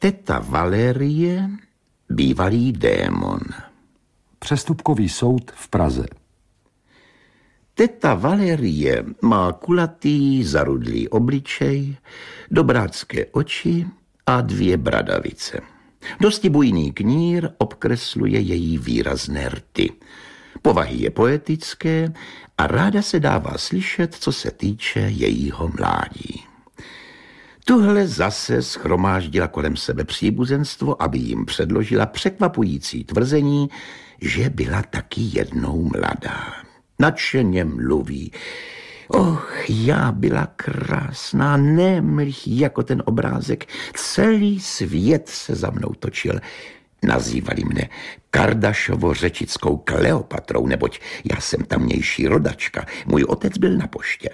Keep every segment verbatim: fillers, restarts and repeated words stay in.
Teta Valérie, bývalý démon. Přestupkový soud v Praze. Teta Valérie má kulatý, zarudlý obličej, dobrácké oči a dvě bradavice. Dosti bujný knír obkresluje její výrazné rty. Povahy je poetické a ráda se dává slyšet, co se týče jejího mládí. Tuhle zase shromáždila kolem sebe příbuzenstvo, aby jim předložila překvapující tvrzení, že byla taky jednou mladá. Nadšeně mluví. Och, já byla krásná, nemlich jako ten obrázek. Celý svět se za mnou točil. Nazývali mne Kardašovo-řečickou Kleopatrou, neboť já jsem tamnější rodačka. Můj otec byl na poště.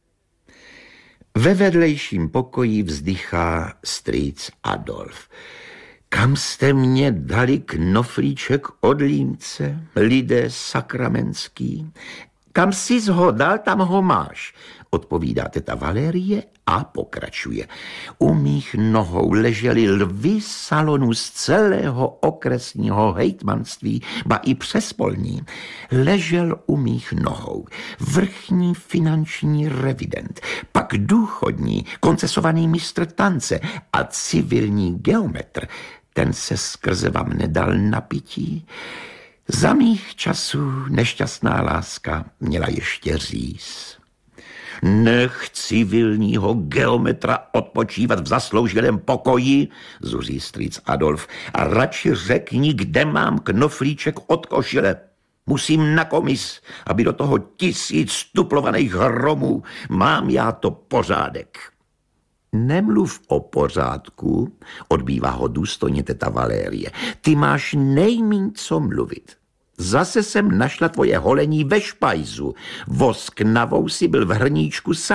Ve vedlejším pokoji vzdychá strýc Adolf. Kam jste mě dali knoflíček od Límce, lidé sakramenský? Kam jsi ho dal, tam ho máš, odpovídá teta Valérie a pokračuje. U mých nohou leželi lvy salonů z celého okresního hejtmanství, ba i přespolní. Ležel u mých nohou vrchní finanční revident, pak důchodní, koncesovaný mistr tance a civilní geometr. Ten se skrze vám nedal napití. Za mých časů nešťastná láska měla ještě říz. Nech civilního geometra odpočívat v zaslouženém pokoji, zuří strýc Adolf, a radši řekni, kde mám knoflíček od košile. Musím na komis, aby do toho tisíc tuplovaných hromů mám já to pořádek. Nemluv o pořádku, odbývá ho důstojně teta Valérie. Ty máš nejmíň co mluvit. Zase jsem našla tvoje holení ve špajzu. Vosk na vousi byl v hrníčku sám.